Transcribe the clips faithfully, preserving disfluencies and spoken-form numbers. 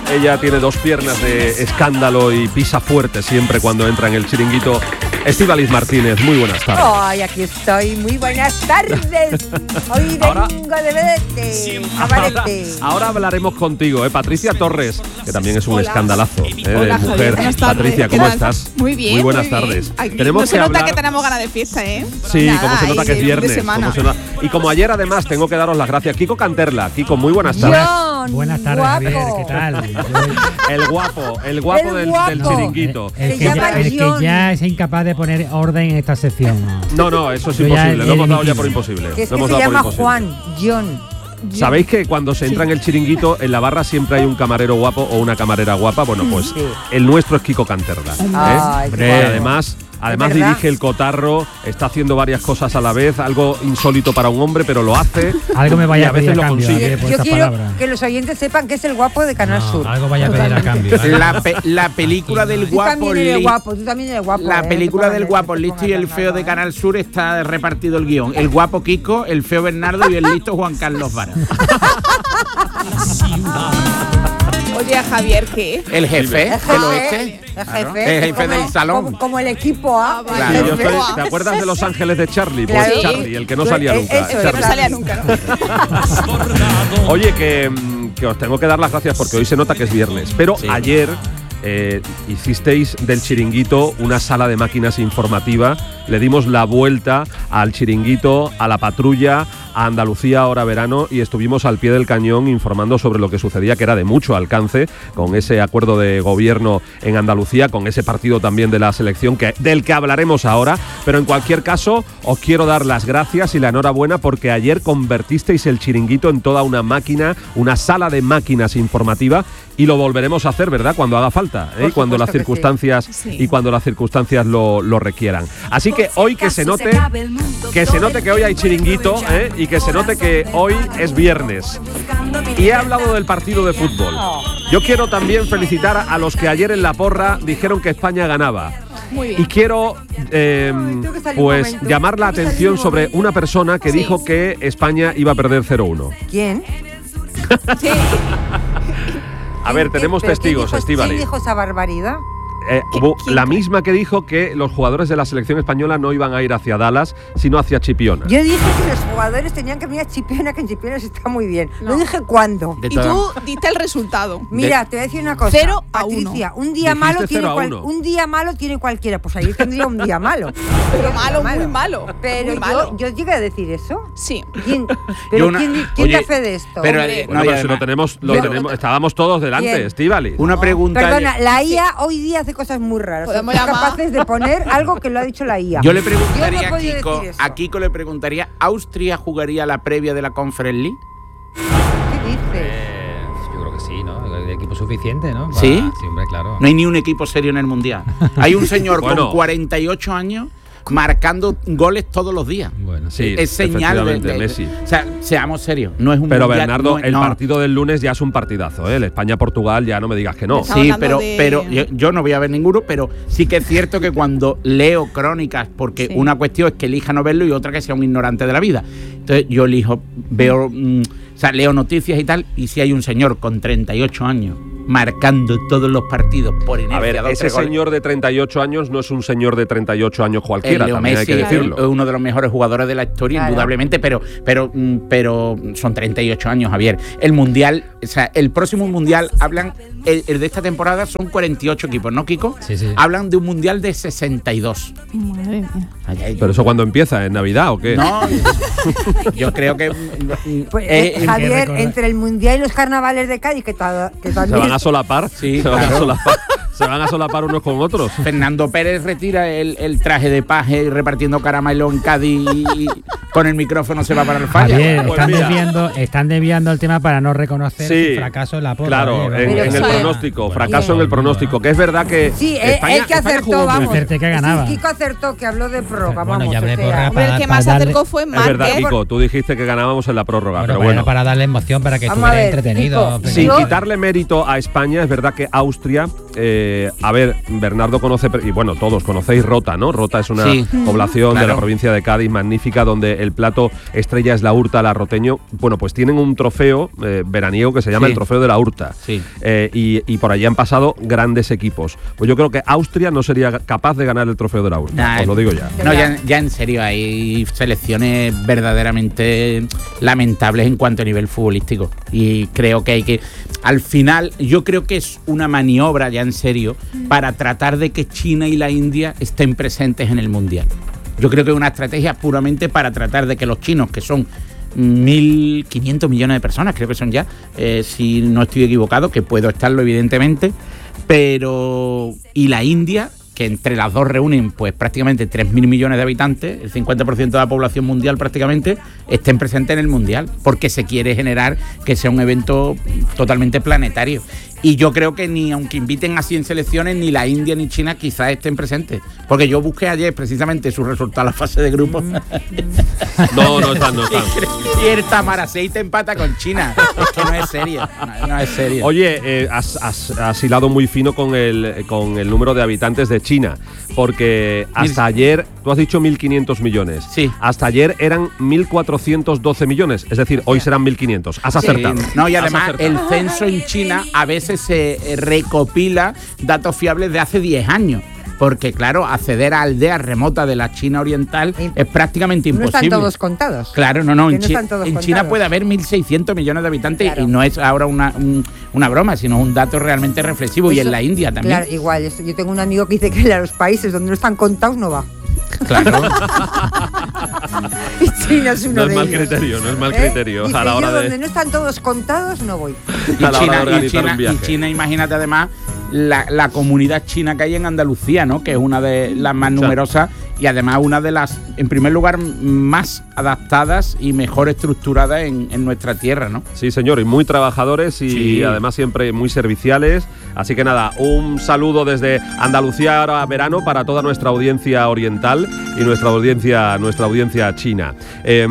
ella tiene dos piernas de escándalo y pisa fuerte siempre cuando entra en el chiringuito. Estíbaliz Martínez, muy buenas tardes. Ay, aquí estoy, muy buenas tardes. Hoy ahora, vengo de vedete, ahora, ahora hablaremos contigo, ¿eh? Patricia Torres, que también es un Hola. escandalazo. ¿eh? Hola, mujer. Javier, Patricia, ¿cómo estás? Muy bien. Muy buenas muy bien. tardes. Aquí tenemos no se que nota hablar... que tenemos ganas de fiesta, ¿eh? Sí, Nada, como se nota que es viernes. De Como se nota... Y como ayer, además, tengo que daros las gracias. Kiko Canterla. Kiko, muy buenas tardes. John, buenas tardes, guapo. Javier, ¿qué tal? El guapo, el guapo, El del, guapo. del chiringuito. El, el, Se que llama ya, el que John. ya es incapaz de poner orden en esta sección. No, no, eso es Yo ya imposible. he Lo hemos dado ya dimitido. por imposible. Que es Lo que hemos se dado por llama imposible. Juan, John. ¿Sabéis que cuando se entra en el chiringuito, en la barra siempre hay un camarero guapo o una camarera guapa? Bueno, pues Sí. el nuestro es Kiko Canterla. ¿eh? Ay, Hombre, qué guapo. además, además ¿verdad? dirige el cotarro, está haciendo varias cosas a la vez, algo insólito para un hombre, pero lo hace. Algo me y vaya a a pedir veces a lo cambio. consigue. Javier, por Yo esta quiero palabra. que los oyentes sepan que es el guapo de Canal No, Sur. algo vaya a pedir a cambio. ¿vale? La, pe- la película del Tú guapo, también eres li- guapo, tú también eres guapo. la eh, película no te del pongas- guapo, no te listo y el pongas feo de nada, Canal Sur está repartido el guión. El guapo Kiko, el feo Bernardo y el listo Juan Carlos Vara. Oye, a Javier, ¿qué? El jefe El del jefe, oeste. el Claro, jefe, el jefe como- del salón. Como, como el equipo A. vale. Claro. el Yo jefe. estoy- ¿Te acuerdas de Los Ángeles de Charlie? Pues Claro. Charlie, el que no Pues, salía eh, nunca. eso, Que no Charlie. salía nunca, ¿no? Oye, que, mm, que os tengo que dar las gracias porque hoy se nota que es viernes. Pero Sí. ayer eh, hicisteis del chiringuito una sala de máquinas informativa. Le dimos la vuelta al chiringuito, a la patrulla, a Andalucía Ahora Verano y estuvimos al pie del cañón informando sobre lo que sucedía, que era de mucho alcance, con ese acuerdo de gobierno en Andalucía, con ese partido también de la selección que, del que hablaremos ahora. Pero en cualquier caso, os quiero dar las gracias y la enhorabuena porque ayer convertisteis el chiringuito en toda una máquina, una sala de máquinas informativa y lo volveremos a hacer, ¿verdad? Cuando haga falta, ¿eh? Por Cuando las supuesto que circunstancias sí. y cuando las circunstancias lo, lo requieran. Así que hoy que se note, que se note que hoy hay chiringuito, ¿eh? Y que se note que hoy es viernes. Y he hablado del partido de fútbol. Yo quiero también felicitar a los que ayer en la porra dijeron que España ganaba. Muy bien. Y quiero eh, tengo que salir un pues momento. llamar la Tengo que salir atención un sobre momento. una persona que Sí. dijo que España iba a perder cero uno. ¿Quién? Sí. A ver, ¿Quién- tenemos pero testigos, ¿quién dijo- Estíbaliz. ¿Quién dijo esa barbaridad? Eh, hubo la misma que dijo que los jugadores de la selección española no iban a ir hacia Dallas, sino hacia Chipiona. Yo dije que los jugadores tenían que venir a Chipiona, que en Chipiona se está muy bien. No, No. dije cuándo. De Y todas- tú diste el resultado. Mira, te voy a decir una cosa. Cero a Patricia, un día Dijiste malo tiene cero a cual- uno. un día malo tiene cualquiera. Pues ayer tendría un día malo. Pero malo, muy malo. Pero muy yo, malo. yo llegué a decir eso. Sí. ¿Quién, pero Yo una- ¿quién, quién oye, da fe de esto? pero, hombre? eh, Bueno, No, y pero si lo además- tenemos, lo Yo- tenemos, estábamos todos delante, ¿Quién? Estíbaliz. Una pregunta. Perdona, la I A hoy día hace cosas muy raras. Son Podemos llamar- capaces de poner algo que lo ha dicho la I A. Yo le Yo preguntaría no he a podido Kiko, decir eso. a Kiko le preguntaría, ¿Austria jugaría la previa de la Conference League? ¿Qué dices? Eh, yo creo que sí, ¿no? El equipo suficiente, ¿no? ¿Sí? Sí, hombre, claro. No hay ni un equipo serio en el Mundial. Hay un señor Bueno. con cuarenta y ocho años marcando goles todos los días. Bueno, Sí, Es señal de, efectivamente, de- Messi. O sea, seamos serios, no es un Pero mundial, Bernardo, no- el no. partido del lunes ya es un partidazo, ¿eh? El España-Portugal ya no me digas que no. Estamos Sí, hablando pero, de- pero yo, yo no voy a ver ninguno, pero sí que es cierto que cuando leo crónicas, porque Sí. una cuestión es que elija no verlo y otra que sea un ignorante de la vida. Entonces yo elijo, veo, mm, o sea, leo noticias y tal, y si hay un señor con treinta y ocho años marcando todos los partidos por inercia. A ver, dos, ese tres goles. señor de treinta y ocho años no es un señor de treinta y ocho años cualquiera, El Leo también Messi hay que es decirlo. uno de los mejores jugadores de la historia, Claro. indudablemente, pero, pero, mm, pero son treinta y ocho años, Javier. El mundial, o sea, el próximo mundial hablan, el, el de esta temporada son cuarenta y ocho equipos, ¿no, Kiko? Sí, sí. Hablan de un mundial de sesenta y dos. Madre mía. Ay, ay, Pero eso cuando empieza, ¿en Navidad o qué? No, yo creo que. mm, Pues, eh, eh, Javier, recordar- entre el Mundial y los carnavales de Cádiz, que, ta- que Se también... van a solapar, Sí, se, van a claro. solapar se van a solapar unos con otros. Fernando Pérez retira el, el traje de paje repartiendo caramelo en Cádiz y con el micrófono se va para el falla. Javier, Pues están mira. desviando, están desviando el tema para no reconocer Sí, su fracaso en la porra. Claro, ¿eh? en, Vamos. en el eso es- pronóstico, Bueno, fracaso en el pronóstico, que es verdad que Sí, él, España, él que España acertó, jugó muy vamos. Acerté que ganaba. Sí, Kiko acertó, que habló de prórroga, Bueno, vamos. ya hablé o sea, prórroga Hombre, el para- que para más darle- acercó fue Es verdad, Márquez. Kiko, tú dijiste que ganábamos en la prórroga, Bueno, pero pero bueno. era para darle emoción, para que Vamos estuviera a ver, entretenido. Kiko, pero- Sin Yo- quitarle mérito a España, es verdad que Austria, eh, a ver, Bernardo conoce, y bueno, todos conocéis Rota, ¿no? Rota es una Sí, población de claro. la provincia de Cádiz magnífica, donde el el plato estrella es la Urta Larroteño. Bueno, pues tienen un trofeo eh, veraniego que se llama Sí. el Trofeo de la Urta. Sí. Eh, y, y por allí han pasado grandes equipos. Pues yo creo que Austria no sería capaz de ganar el Trofeo de la Urta, Nah, os lo digo ya. No, ya, ya en serio, hay selecciones verdaderamente lamentables en cuanto a nivel futbolístico. Y creo que hay que. Al final, yo creo que es una maniobra, ya en serio, para tratar de que China y la India estén presentes en el Mundial. Yo creo que es una estrategia puramente para tratar de que los chinos, que son mil quinientos millones de personas, creo que son ya, eh, si no estoy equivocado, que puedo estarlo evidentemente, pero y la India, que entre las dos reúnen pues prácticamente tres mil millones de habitantes, el cincuenta por ciento de la población mundial prácticamente, estén presentes en el Mundial, porque se quiere generar que sea un evento totalmente planetario. Y yo creo que ni aunque inviten a cien selecciones, ni la India ni China quizás estén presentes. Porque yo busqué ayer precisamente su resultado a la fase de grupos. No, no están, no están. Y el Tamaraceite empata con China. Es que no es serio. No, no es serio. Oye, eh, has, has, has hilado muy fino con el, con el número de habitantes de China, porque hasta ayer, tú has dicho mil quinientos millones. Sí. Hasta ayer eran mil cuatrocientos doce millones, es decir, hoy serán mil quinientos. Has acertado. Sí. No, y Has además acertado. el censo en China a veces se eh, recopila datos fiables de hace diez años. Porque, claro, acceder a aldeas remotas de la China oriental es prácticamente No imposible. están todos contados. Claro, no, no. Que En, no Chi- están todos en contados. China puede haber mil seiscientos millones de habitantes Claro. y no es ahora una, un- una broma, sino un dato realmente reflexivo. y Eso- en la India también. Claro, igual. eso- Yo tengo un amigo que dice que a los países donde no están contados no va. Claro. Y China es uno No es de mal ellos. criterio, no es mal ¿Eh? criterio. Dice, A la hora yo donde de. no están todos contados no voy. Y A la hora de China, y, organizar China, un viaje. y China, imagínate además la, la comunidad china que hay en Andalucía, ¿no? Que es una de las más numerosas y además una de las, en primer lugar, más adaptadas y mejor estructuradas en, en nuestra tierra, ¿no? Sí, señor, y muy trabajadores y Sí. además siempre muy serviciales. Así que nada, un saludo desde Andalucía ahora verano para toda nuestra audiencia oriental y nuestra audiencia, nuestra audiencia china. Eh,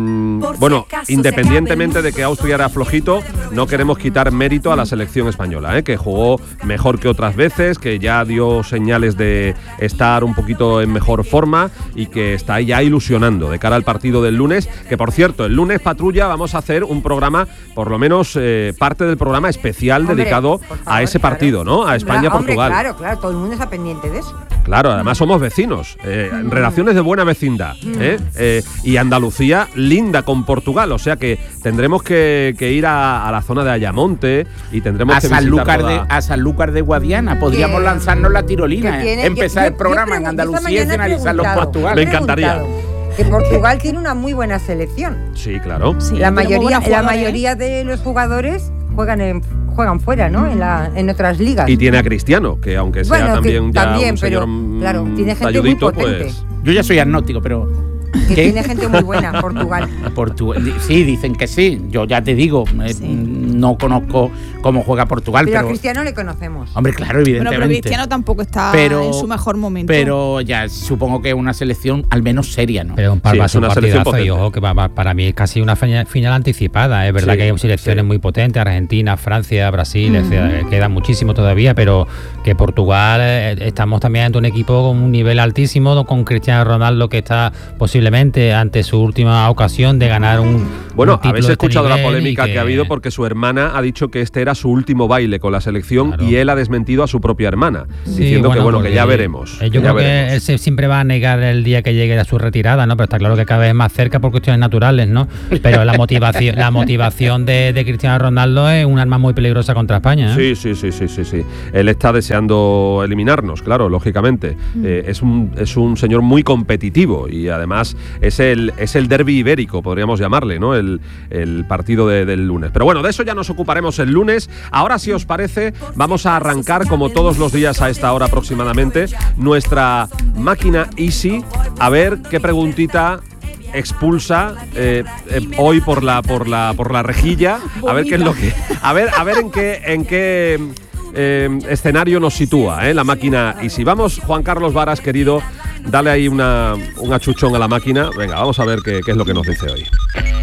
bueno, independientemente de que Austria era flojito, no queremos quitar mérito a la selección española, ¿eh? Que jugó mejor que otras veces, que ya dio señales de estar un poquito en mejor forma y que está ya ilusionando de cara al partido del lunes, que por cierto, el lunes Patrulla vamos a hacer un programa, por lo menos eh, parte del programa especial Hombre, dedicado por favor, a ese claro. partido, ¿no? A España-Portugal. Hombre, claro, claro, todo el mundo está pendiente de eso. Claro, además somos vecinos, eh, relaciones de buena vecindad, ¿eh? Eh, y Andalucía linda con Portugal, o sea que tendremos que, que ir a, a la zona de Ayamonte y tendremos A que Sanlúcar visitar de, toda- a Sanlúcar de Guadiana. Podríamos Que- lanzarnos la tirolina, que ¿eh? tiene- empezar yo- el yo- programa yo en pregun- Andalucía esta y mañana he finalizarlo en preguntado, Portugal. Me he encantaría. preguntado Que Portugal tiene una muy buena selección. Sí, claro. Sí, la tenemos mayoría, buenos la jugadores, ¿eh? mayoría de los jugadores juegan en, juegan fuera, ¿no? En la, en otras ligas. Y tiene a Cristiano, que aunque sea Bueno, que también ya también, un señor pero, claro, mm, tiene gente muy talludito, potente. pues Yo ya soy agnóstico, pero Que ¿qué? tiene gente muy buena, Portugal. Portugal. Sí, dicen que sí. Yo ya te digo, eh, Sí. no conozco cómo juega Portugal, Pero a pero. Cristiano le conocemos. Hombre, claro, Bueno, evidentemente. pero Cristiano tampoco está Pero- en su mejor momento. Pero ya supongo que es una selección al menos seria, ¿no? Pero un par Sí, va a es ser un una selección partidazo y potente. ojo que va- va- para mí es casi una final, final anticipada. Es verdad Sí, que hay selecciones sí. muy potentes, Argentina, Francia, Brasil, etcétera, que queda muchísimo todavía, pero que Portugal eh, estamos también ante un equipo con un nivel altísimo, con Cristiano Ronaldo que está posiblemente ante su última ocasión de ganar un Bueno, un título habéis de este escuchado la nivel y polémica que... ha habido porque su hermana ha dicho que este era su último baile con la selección Claro. y él ha desmentido a su propia hermana, Sí, diciendo que bueno, que porque ya veremos. eh, Yo ya creo que veremos. él se- siempre va a negar el día que llegue a su retirada, ¿no? Pero está claro que cada vez es más cerca por cuestiones naturales, ¿no? Pero la motivación, la motivación de, de Cristiano Ronaldo es un arma muy peligrosa contra España, ¿eh? Sí, sí, sí, sí, sí, sí. Él está deseando eliminarnos, claro, lógicamente. Eh, es un es un señor muy competitivo y además es el es el derbi ibérico, podríamos llamarle, ¿no? El, el partido de- del lunes. Pero bueno, de eso ya nos ocuparemos el lunes. Ahora, si os parece, vamos a arrancar como todos los días a esta hora aproximadamente nuestra máquina Easy, a ver qué preguntita expulsa eh, eh, hoy por la por la por la rejilla, a ver qué es lo que a ver a ver en qué en qué eh, escenario nos sitúa eh, la máquina. Y si vamos, Juan Carlos Varas, querido, dale ahí una, un achuchón a la máquina. Venga, vamos a ver qué, qué es lo que nos dice hoy.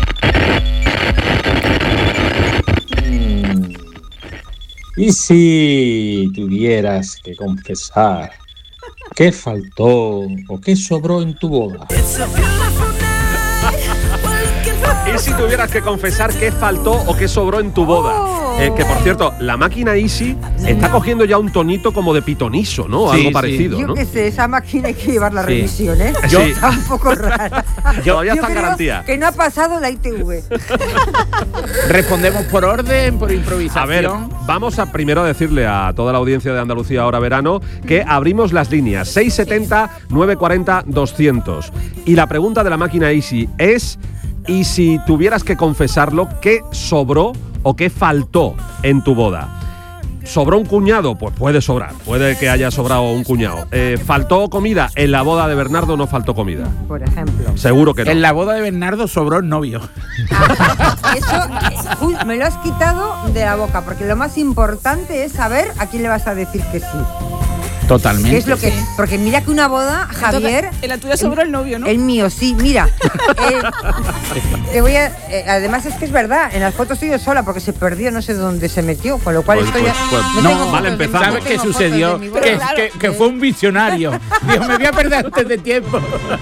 Y si tuvieras que confesar qué faltó o qué sobró en tu boda. Y si tuvieras que confesar qué faltó o qué sobró en tu boda. Oh. Eh, que por cierto, la máquina Easy está cogiendo ya un tonito como de pitoniso, ¿no? Sí, Algo sí. parecido, Yo ¿no? qué sé, esa máquina hay que llevar la Sí. revisión, ¿eh? Yo- Está un poco rara. Todavía está en creo garantía. que no ha pasado la I T V. Respondemos por orden, por improvisación. A ver, vamos a primero decirle a toda la audiencia de Andalucía Ahora Verano que abrimos las líneas seis setenta, nueve cuarenta, doscientos. Y la pregunta de la máquina Easy es: ¿y si tuvieras que confesarlo, qué sobró o qué faltó en tu boda? ¿Sobró un cuñado? Pues puede sobrar, puede que haya sobrado un cuñado. Eh, ¿Faltó comida? En la boda de Bernardo no faltó comida. Por ejemplo. Seguro que no. En la boda de Bernardo sobró el novio. Eso eh, uy, me lo has quitado de la boca, porque lo más importante es saber a quién le vas a decir que sí. Totalmente. ¿Qué es lo que? Sí. Porque mira que una boda, Javier. Entonces, en la tuya sobró el novio, ¿no? El mío, sí, mira. eh, te voy a, eh, además es que es verdad, en las fotos estoy yo sola porque se perdió, no sé dónde se metió, con lo cual Pues- estoy pues- ya- pues no no, tengo mal fotos de- empezamos. no ¿Sabes qué tengo fotos sucedió? de mi boda. Que, Claro. que- que fue un visionario. Dijo, me voy a perder antes de tiempo.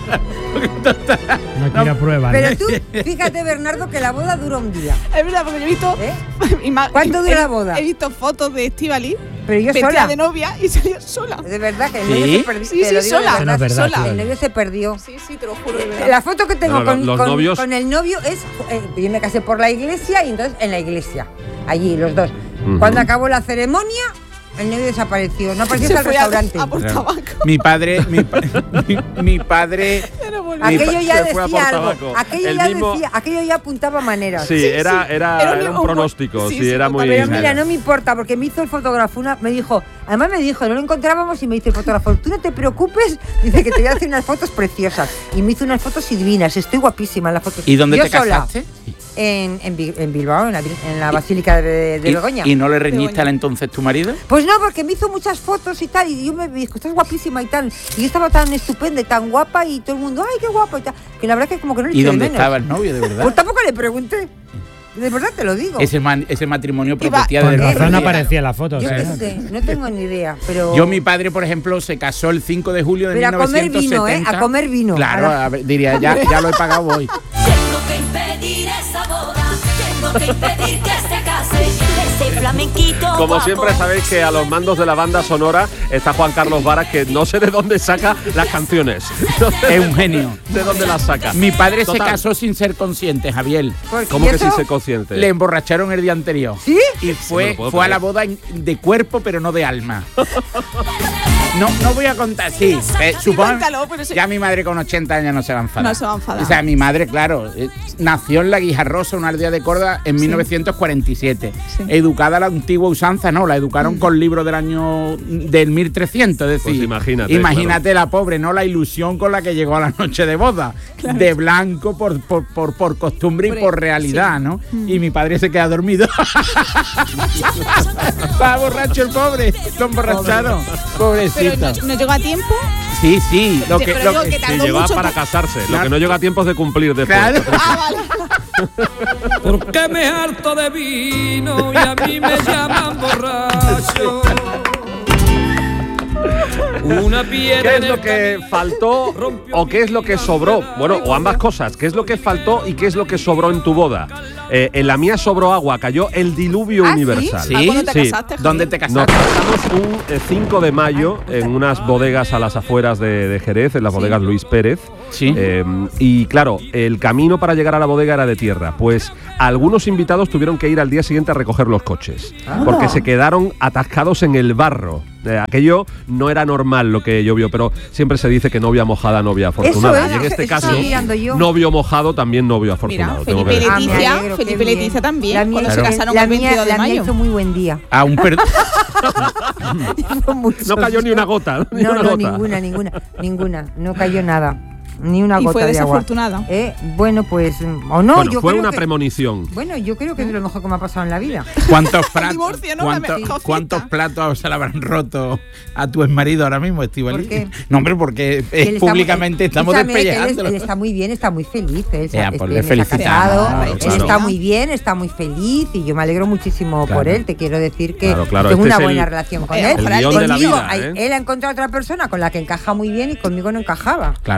No quiero pruebas. Pero tú, fíjate, Bernardo, que la boda dura un día. Es verdad, porque yo he visto. ¿Eh? ima- ¿Cuánto dura he- la boda? He visto fotos de Estíbaliz Pero yo vestida sola. de novia y salió sola. De verdad que el ¿Sí? novio se perdió. Sí, te lo sí, digo de sola. Eso no es verdad, sola. El novio se perdió. Sí, sí, te lo juro, de verdad. La foto que tengo No, no, con, los con- novios- con el novio es. eh, yo me casé por la iglesia y entonces en la iglesia. Allí, los dos. Ujú. Cuando acabó la ceremonia, el novio desapareció. No apareció Se hasta el fue a- restaurante. a por tabaco. Mi padre, mi, pa- mi- mi padre. Pero volvió. Mi Aquello pa- ya se fue a decía por algo. tabaco. Aquello El ya mismo- decía, aquello ya apuntaba maneras. Sí, era, era, Era un- era un un- pronóstico, sí, sí, sí, era muy... Pero totalmente. mira, no me importa, porque me hizo el fotógrafo una, me dijo, además me dijo, no lo encontrábamos y me dice el fotógrafo, tú no te preocupes, dice que te voy a hacer unas fotos preciosas. Y me hizo unas fotos divinas, estoy guapísima en las fotos. ¿Y dónde Yo te sola, casaste? En, en, Bi- en Bilbao, en la, vir- en la Basílica de, de ¿Y, Begoña. y no le reñiste Begoña. al entonces tu marido? Pues no, porque me hizo muchas fotos y tal, y yo me dijo, estás guapísima y tal. Y yo estaba tan estupenda y tan guapa, y todo el mundo, ay, qué guapa y tal. Que la verdad que como que no le ¿Y eché de dónde menos. estaba el novio, de verdad? Pues tampoco le pregunté. De verdad te lo digo. Ese, man- ese matrimonio Iba- prometía Con de razón no Mira. aparecía en las fotos. Yo ¿eh? qué sé, no tengo ni idea, pero... Yo, mi padre, por ejemplo, se casó el cinco de julio de Pero a comer mil novecientos setenta. vino, ¿eh? A comer vino. Claro, A la- a ver, diría, ya, ya lo he pagado hoy. Tengo que impedir esa boda, tengo que impedir que se case ese flamenquito. Como guapo. siempre sabéis que a los mandos de la banda sonora está Juan Carlos Varas, que no sé de dónde saca las canciones. No sé Es un genio. de dónde las saca. Mi padre Total. se casó sin ser consciente, Javier. ¿Por- ¿Cómo y que eso? sin ser consciente? Le emborracharon el día anterior. ¿Sí? Y me fue, lo puedo fue a creer. la boda en- de cuerpo, pero no de alma. No, no voy a contar, sí. eh, supongo, Cuéntalo, pero sí. ya mi madre con ochenta años no se va a enfadar. No se va a enfadar. O sea, mi madre, claro, eh, nació en La Guijarrosa, una aldea de Córdoba, en mil novecientos cuarenta y siete. Sí. Educada a la antigua usanza, no, la educaron con libros del año del mil trescientos, es decir, Pues imagínate, imagínate la pobre, ¿no? La ilusión con la que llegó a la noche de boda. De blanco por, por, por, por costumbre y Hombre, por realidad, sí. ¿no? Y mi padre se queda dormido. Estaba borracho el pobre, lo emborracharon. Pero Pobrecito. no, no llegó a tiempo. Sí, sí, lo Te- que, pero lo digo que- que Sí, tardó llegaba mucho para que- casarse. Lo Claro. que no llega a tiempo es de cumplir después. Claro. Ah, vale. Porque me harto de vino y a mí me llaman borracho. Una piedra ¿Qué es en lo el que camino faltó rompió o qué es lo que sobró? Bueno, o ambas cosas. ¿Qué es lo que faltó y qué es lo que sobró en tu boda? Eh, en la mía sobró agua, cayó el diluvio ¿Ah, sí? universal. Sí, ¿A cuándo te sí. casaste, Javier? ¿Dónde te Nos casaste? casamos un eh, cinco de mayo en unas bodegas a las afueras de, de Jerez, en las bodegas Luis Pérez. Sí. Eh, y claro, el camino para llegar a la bodega era de tierra. Pues algunos invitados tuvieron que ir al día siguiente a recoger los coches, porque se quedaron atascados en el barro. Eh, aquello no era normal lo que llovió, pero siempre se dice que novia mojada, novia afortunada. Eso y en es, este eso caso, estaba mirando yo. novio mojado, también novio Mira, afortunado. tengo que Felipe y decir. Ah, me Leticia, alegro, qué Felipe y bien. Leticia también, La mía, cuando se Claro. casaron la el mía, veintidós de la mía mayo. hizo muy buen día. A un per- Hizo mucho No cayó ni una gota. Ni No, una no, gota. ninguna, ninguna, ninguna. No cayó nada. Ni una Y gota fue de agua. desafortunada. Eh, bueno, pues, mm, o no, Bueno, yo fue creo una que- premonición. Bueno, yo creo que es lo mejor que me ha pasado en la vida. ¿Cuántos, platos, divorcio, ¿no? La cuántos, mejor fiesta. cuántos platos se le habrán roto a tu exmarido ahora mismo, Estíbaliz? ¿Por qué? No, hombre, porque eh, Él está públicamente muy- estamos escúchame, que él, es- despellejándolo. él está muy bien, está muy feliz. Él, se- Ya, este, pues le él se ha felicitamos, casado, claro, él claro. está muy bien, está muy feliz y yo me alegro muchísimo Claro. por él. Te quiero decir que Claro, claro, tengo este una es buena el- relación con el él. guión de la Conmigo, vida, hay- ¿eh? él ha encontrado otra persona con la que encaja muy bien y conmigo no encajaba. Claro.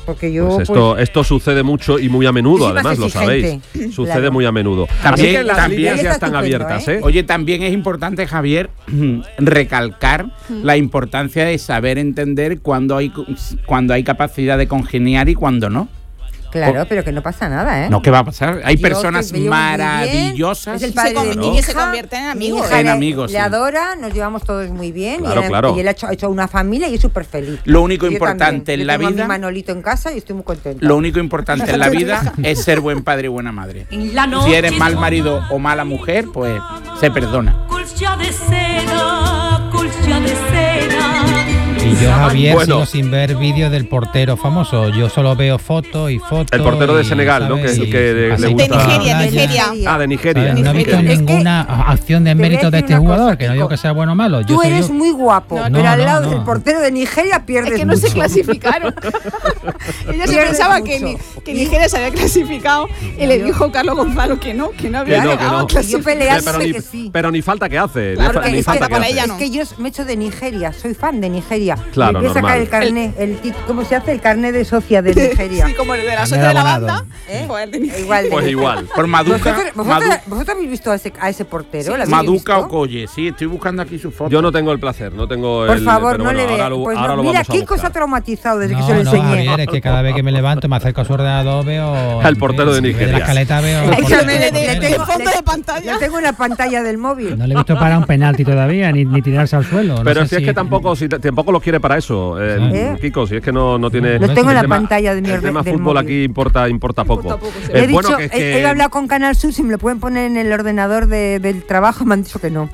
porque yo... Pues esto, pues, esto sucede mucho y muy a menudo, Yo soy más además, lo sabéis. exigente. Sucede Claro. muy a menudo. También- Así que las también- líneas ya Está están estupendo, abiertas, ¿eh? ¿eh? Oye, también es importante, Javier, recalcar la importancia de saber entender cuándo hay, cuando hay capacidad de congeniar y cuándo no. claro, pero que no pasa nada, ¿eh? No, ¿qué va a pasar? Hay Yo personas que me llevo muy bien, maravillosas. es el Se padre con- de mi y que se hija, convierten en mi amigos. hija En le- amigos, Le sí. adora, nos llevamos todos muy bien. Claro, y él, claro. y él ha hecho, ha hecho una familia y es súper feliz. Lo único Y yo importante también. en Yo la tengo a vida- mi Manolito en casa y estoy muy contenta. Lo único importante en la vida es ser buen padre y buena madre. En la Si noche eres mal marido o mala mujer, pues se perdona. colcha de seda, colcha de seda. Y yo, Javier, Bueno. sigo sin ver vídeos del portero famoso. Yo solo veo fotos y fotos. El portero de y, Senegal, ¿no? Que es el ¿sabes? que le- Así le De gusta- Nigeria, playa. Nigeria. Ah, de Nigeria. ¿Sabes? No he visto Es que ninguna acción de te voy a mérito de decir este una cosa, jugador, que no digo Kiko. que sea bueno o malo. Yo Tú soy eres yo- muy guapo, No, pero no, al lado no. del portero de Nigeria pierdes Es que no se mucho. clasificaron. Ella se Pierdes pensaba que, ni, mucho. que Nigeria se había clasificado y le dijo Carlos Gonzalo que no, que no había Que no, que llegado no. a Yo clasificar. peleándome pero, ni, que sí. pero ni falta que hace. Claro, ni, que ni es falta que que para hace. ella Es no. que yo me echo de Nigeria, soy fan de Nigeria. Claro, Me voy a sacar normal. el carnet, el, tit- ¿cómo se hace? El carnet de socia de Nigeria. Sí, como el de la Me socia de la ha banda. abonado. ¿Eh? Pues el de Nigeria. Igual de Pues Nigeria. igual. Por Maduca, ¿Vosotros, vosotros- Madu- vosotros habéis visto a ese, a ese portero? ¿Lo habéis Maduca visto? o Colle. Sí, estoy buscando aquí su foto. Yo no tengo el placer, no tengo Por el. favor, pero no bueno, le ahora veas. lo, Pues ahora no, lo mira, vamos a Kiko se ha buscar. traumatizado desde que No, se lo no, enseñé. Javier, es que cada vez que me levanto, me acerco a su ordenador, veo. El portero de en vez Nigeria. la escaleta veo. al Es que portero me- de le- le Nigeria. tengo- De fondo de pantalla. Yo tengo una pantalla del móvil. No le he visto para un penalti todavía, ni, ni tirarse al suelo. No Pero sé si es que tampoco, si t- tampoco lo quiere para eso, eh, ¿Eh? Kiko, si es que no, no tiene. Lo tengo en el la tema- pantalla de mi El orde- tema del fútbol móvil. aquí importa, importa poco. Importa poco, sí. Eh, He bueno, dicho, que es he, que- he hablado con Canal Sur, si me lo pueden poner en el ordenador de- del trabajo, me han dicho que no.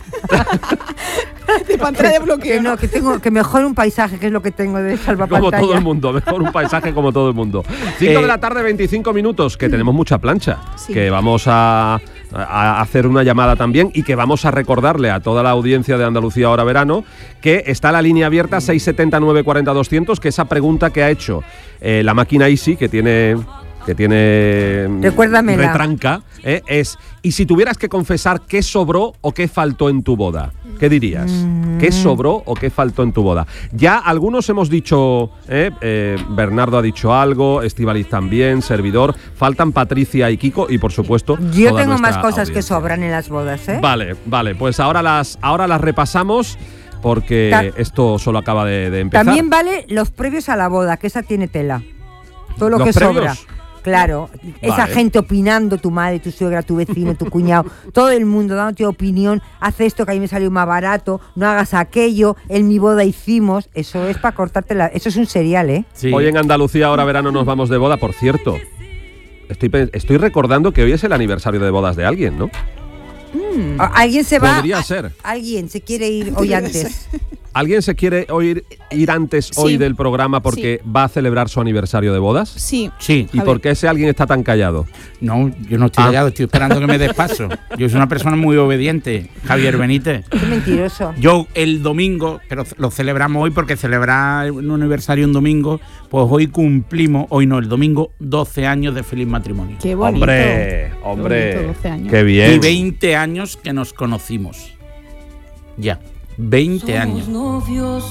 De pantalla de Que bloqueo. no, que tengo que mejor un paisaje, que es lo que tengo de salvapantalla. Como todo el mundo, mejor un paisaje como todo el mundo. cinco Eh, de la tarde, veinticinco minutos, que tenemos mucha plancha, Sí. que vamos a, a hacer una llamada también y que vamos a recordarle a toda la audiencia de Andalucía Ahora Verano que está la línea abierta seis setenta, nueve cuarenta, doscientos, que esa pregunta que ha hecho eh, la máquina Easy, que tiene... que tiene mm, Recuérdamela. retranca, eh, es ¿y si tuvieras que confesar qué sobró o qué faltó en tu boda? ¿Qué dirías? ¿Qué sobró o qué faltó en tu boda? Ya algunos hemos dicho, eh, eh, Bernardo ha dicho algo, Estíbaliz también, servidor, faltan Patricia y Kiko y por supuesto Yo toda tengo más nuestra cosas que audiencia. sobran en las bodas, ¿eh? Vale, vale, pues ahora las, ahora las repasamos porque Ta- esto solo acaba de, de empezar. También vale los previos a la boda, que esa tiene tela. Todo lo ¿Los que previos? sobra. Claro, esa Vale. gente opinando, tu madre, tu suegra, tu vecino, tu cuñado, todo el mundo dándote opinión, haz esto que a mí me salió más barato, no hagas aquello, en mi boda hicimos, eso es para cortarte la... Eso es un serial, ¿eh? Sí. Hoy en Andalucía Ahora Verano nos vamos de boda, por cierto. Estoy, pe- estoy recordando que hoy es el aniversario de bodas de alguien, ¿no? A- Alguien se va... Podría a- ser. Alguien se quiere ir hoy antes. ¿Alguien se quiere oír, ir antes Sí. hoy del programa porque va a celebrar su aniversario de bodas? Sí. Sí. ¿Y por qué ese alguien está tan callado? No, yo no estoy Ah. callado, estoy esperando que me des paso. Yo soy una persona muy obediente, Javier Benítez. Qué mentiroso. Yo el domingo, pero lo celebramos hoy porque celebrar un aniversario un domingo, pues hoy cumplimos, hoy no, el domingo, doce años de feliz matrimonio. Qué bonito. Hombre, hombre, bonito, doce años. qué Y bien. veinte años que nos conocimos. Ya, veinte años. Somos novios,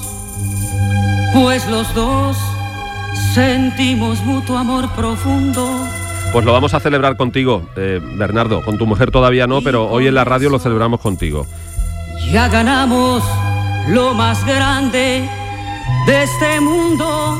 pues los dos sentimos mutuo amor profundo. Pues lo vamos a celebrar contigo, eh, Bernardo. Con tu mujer todavía no, pero hoy en la radio lo celebramos contigo. Ya ganamos lo más grande de este mundo.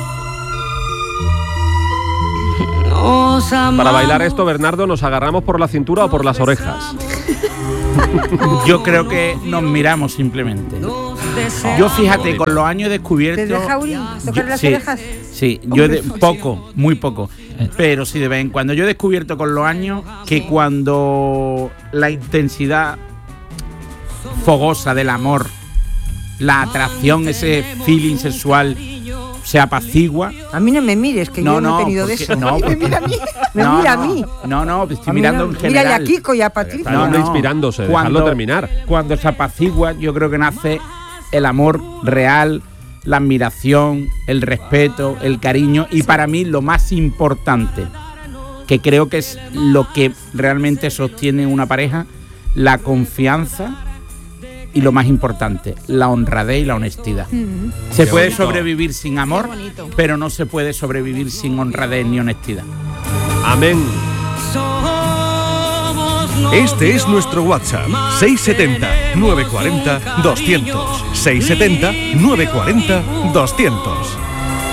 Nos amamos. Para bailar esto, Bernardo, ¿nos agarramos por la cintura o por las orejas? Yo creo que nos miramos simplemente. Nos deseamos. Yo fíjate, con los años he descubierto... ¿Te deja Uri tocar Yo- las sí, orejas? Sí, yo de, poco, muy poco. Pero sí, de vez en cuando. Yo he descubierto con los años que cuando la intensidad fogosa del amor, la atracción, ese feeling sexual se apacigua. A mí no me mires, que yo no he tenido de porque- eso. No, porque- Me no, mira a no, mí. No, no, estoy A mí mirando no. en general. Mírale a Kiko y a Patricia. Está el hombre inspirándose, dejadlo terminar. Cuando se apacigua, yo creo que nace el amor real, la admiración, el respeto, el cariño y para mí lo más importante, que creo que es lo que realmente sostiene una pareja, la confianza y lo más importante, la honradez y la honestidad. Mm. Se Qué puede bonito. sobrevivir sin amor, pero no se puede sobrevivir sin honradez ni honestidad. Amén. Este es nuestro WhatsApp, seis setenta, novecientos cuarenta, doscientos. seis setenta, novecientos cuarenta, doscientos.